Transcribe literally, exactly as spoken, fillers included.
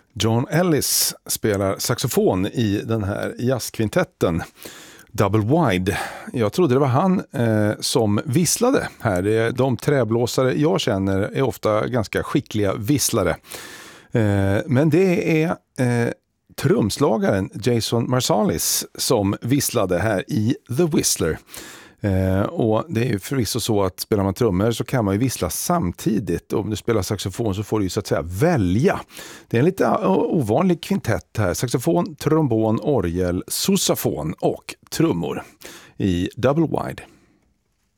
John Ellis spelar saxofon i den här jazzkvintetten Double Wide. Jag trodde det var han eh, som visslade här. De träblåsare jag känner är ofta ganska skickliga visslare. Eh, men det är eh, trumslagaren Jason Marsalis som visslade här i The Whistler. Eh, och det är ju förvisso så att spelar man trummor så kan man ju vissla samtidigt. Om du spelar saxofon så får du ju så att säga välja. Det är en lite ovanlig kvintett här. Saxofon, trombon, orgel, sousafon och trummor i Double Wide.